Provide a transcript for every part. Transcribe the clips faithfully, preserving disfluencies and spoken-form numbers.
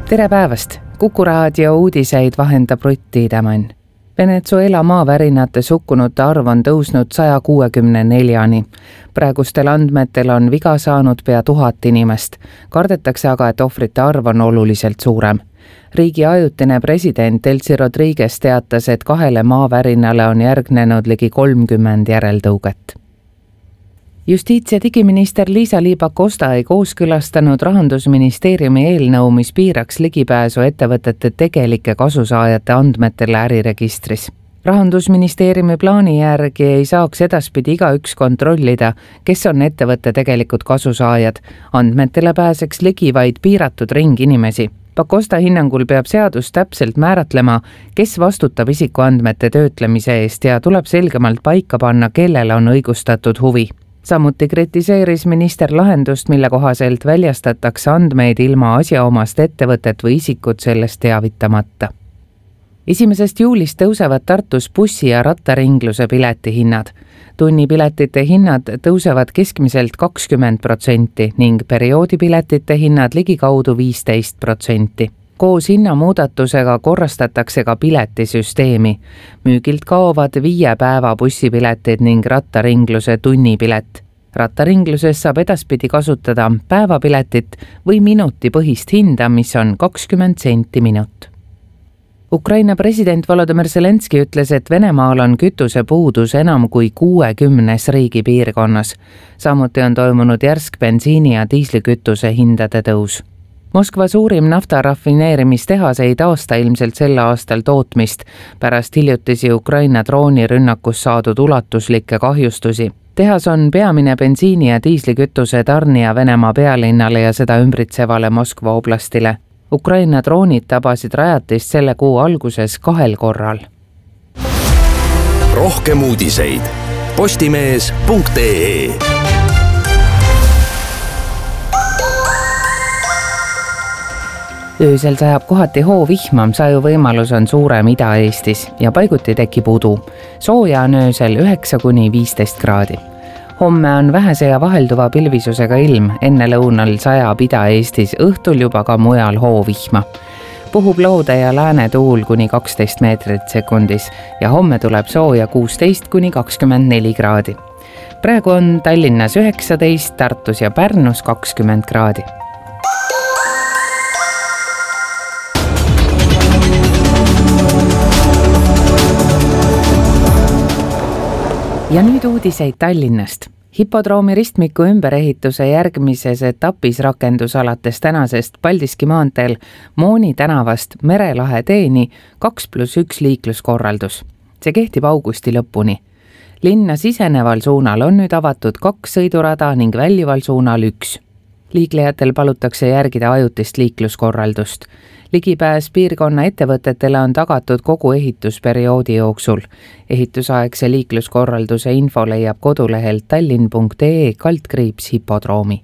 tere päevast! Kuku raadio uudiseid vahendab Rutt Tiidemann. Venezuela maavärinate sukkunute arv on tõusnud saja kuuekümne neljani. Praegustel andmetel on viga saanud pea tuhat inimest. Kardetakse aga, et ohvrite arv on oluliselt suurem. Riigi ajutine president Delcy Rodriguez teatas, et kahele maavärinale on järgnenud ligi kolmkümmend järeltõuget. Justiits- ja digiminister Liisa-Ly Pakosta ei kooskõlastanud Rahandusministeeriumi eelnõu, mis piiraks ligipääsu ettevõtete tegelike kasusaajate andmetele äriregistris. Rahandusministeeriumi plaani järgi ei saaks edaspidi igaüks kontrollida, kes on ettevõtte tegelikud kasusaajad. Andmetele pääseks ligi vaid piiratud ring inimesi. Pakosta hinnangul peab seadus täpselt määratlema, kes vastutab isikuandmete töötlemise eest ja tuleb selgemalt paika panna, kellele on õigustatud huvi. Samuti kritiseeris minister lahendust, mille kohaselt väljastatakse andmeid ilma asjaomast ettevõtet või isikut sellest teavitamata. Esimesest juulist tõusevad Tartus bussi- ja rattaringluse piletihinnad. Tunnipiletite hinnad tõusevad keskmiselt kakskümmend protsenti ning perioodipiletite hinnad ligikaudu viisteist protsenti. Koos hinnamuudatusega korrastatakse ka piletisüsteemi. Müügilt kaovad viie päeva bussipiletid ning rattaringluse tunnipilet. Rattaringluses saab edaspidi kasutada päevapiletit või minutipõhist hinda, mis on kakskümmend senti minut. Ukraina president Volodymyr Zelenski ütles, et Venemaal on kütuse puudus enam kui kuuekümnes riigi piirkonnas. Samuti on toimunud järsk bensiini ja diislikütuse hindade tõus. Moskva suurim nafta rafineerimistehas ei taasta ilmselt sel aastal tootmist pärast hiljutisi Ukraina droonirünnakus saadud ulatuslikke kahjustusi. Tehas on peamine bensiini ja diislikütuse tarnija Venemaa pealinnale ja seda ümbritsevale Moskva oblastile. Ukraina droonid tabasid rajatist selle kuu alguses kahel korral. Rohkem uudiseid postimees punkt ee. Öösel sajab kohati hoovihma, saju võimalus on suurem Ida-Eestis ja paiguti tekib udu. Sooja on öösel üheksa kuni viisteist kraadi. Homme on vähese ja vahelduva pilvisusega ilm, enne lõunal sajab Ida-Eestis, õhtul juba ka mujal hoovihma. Puhub loode ja lääne tuul kuni kaksteist meetrit sekundis ja homme tuleb sooja kuusteist kuni kakskümmend neli kraadi. Praegu on Tallinnas üheksateist, Tartus ja Pärnus kakskümmend kraadi. Ja nüüd uudiseid Tallinnast. Hipodroomi ristmiku ümberehituse järgmises etapis rakendus alates tänasest Paldiski maanteel Mooni tänavast Merelahe teeni kaks pluss üks liikluskorraldus. See kehtib augusti lõpuni. Linna siseneval suunal on nüüd avatud kaks sõidurada ning väljuval suunal üks. Liiklejatel palutakse järgida ajutist liikluskorraldust. Ligipääs piirkonna ettevõtetele on tagatud kogu ehitusperioodi jooksul. Ehitusaegse liikluskorralduse info leiab kodulehelt tallinn punkt ee kaldkriips hipodroomi.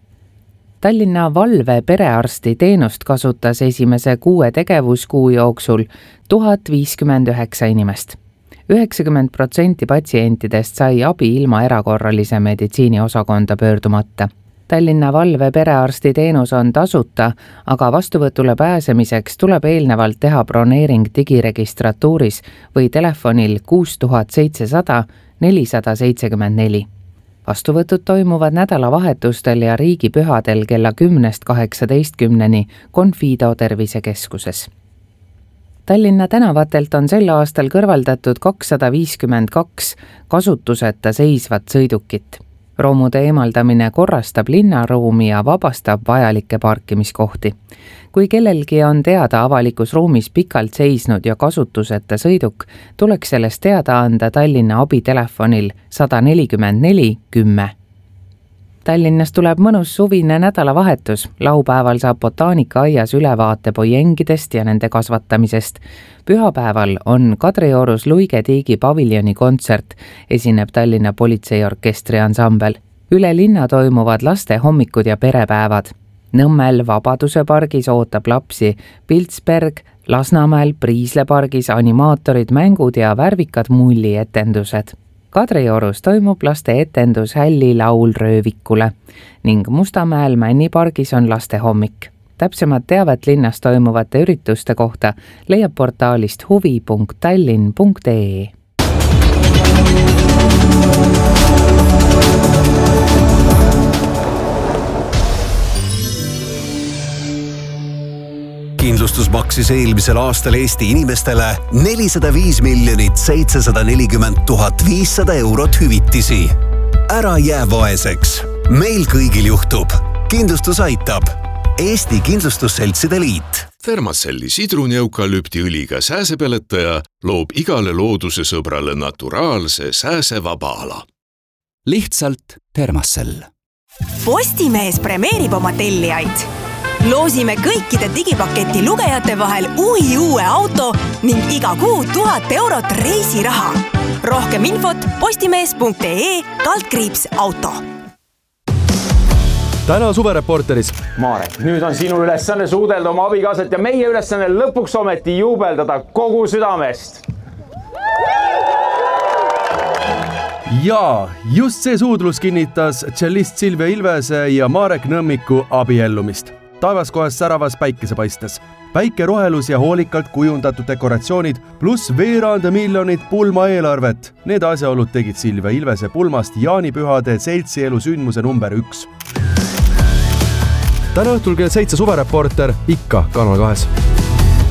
Tallinna valve perearsti teenust kasutas esimese kuue tegevuskuu jooksul tuhat viiskümmend üheksa inimest. üheksakümmend protsenti patsientidest sai abi ilma erakorralise meditsiini osakonda pöördumata. Tallinna valve perearsti teenus on tasuta, aga vastuvõtule pääsemiseks tuleb eelnevalt teha broneering digiregistratuuris või telefonil kuus tuhat seitsesada nelisada seitsekümmend neli. Vastuvõtud toimuvad nädalavahetustel ja riigipühadel kella kümnest kaheksateistkümneni Confido tervisekeskuses. Tallinna tänavatelt on sel aastal kõrvaldatud kakssada viiskümmend kaks kasutuseta seisvat sõidukit. Roomude eemaldamine korrastab linnaruumi ja vabastab vajalikke parkimiskohti. Kui kellelgi on teada avalikus ruumis pikalt seisnud ja kasutuseta sõiduk, tuleks sellest teada anda Tallinna abitelefonil sada nelikümmend neli kümme. Tallinnas tuleb mõnus suvine nädalavahetus. Laupäeval saab botaanikaaias ülevaate poiengidest ja nende kasvatamisest. Pühapäeval on Kadriorus Luige Tiigi paviljoni kontsert, esineb Tallinna politseiorkestri ansambel. Üle linna toimuvad laste hommikud ja perepäevad. Nõmmel Vabaduse pargis ootab lapsi Piltsberg, Lasnamäel Priisle pargis animaatorid, mängud ja värvikad mullietendused. Kadriorus toimub laste etendus Hälli laul röövikule ning Mustamäel Männipargis on lastehommik. täpsemat teavet linnas toimuvate ürituste kohta leiab portaalist huvi punkt tallinn punkt ee. Kindlustus maksis eelmisel aastal Eesti inimestele nelisada viis miljonit seitsesada nelikümmend tuhat viissada eurot hüvitisi. Ära jää vaeseks. Meil kõigil juhtub. Kindlustus aitab. Eesti Kindlustusseltside Liit. Thermacelli sidruni-eukalüptiõliga sääsepeletaja loob igale looduse sõbrale naturaalse sääsevaba ala. Lihtsalt Thermacell. Postimees premeerib oma tellijaid. Loosime kõikide digipaketi lugejate vahel uhi uue auto ning iga kuu tuhat eurot reisiraha. Rohkem infot postimees punkt ee kaldkriips auto. Täna suvereporteris. Marek, nüüd on sinu ülesanne suudelda oma abikaasat ja meie ülesanne lõpuks ometi juubeldada kogu südamest. Ja just see suudlus kinnitas tšellist Silvia Ilvese ja Marek Nõmmiku abiellumist. Taevas kohas säravas päikese paistes. Päike rohelus ja hoolikalt kujundatud dekoratsioonid pluss veerand miljonit pulma eelarvet. Need asjaolud tegid Silvia Ilvese pulmast jaanipühade seltsielu sündmuse number üks. Täna õhtul kell seitse suvereporter ikka Kanal kahes.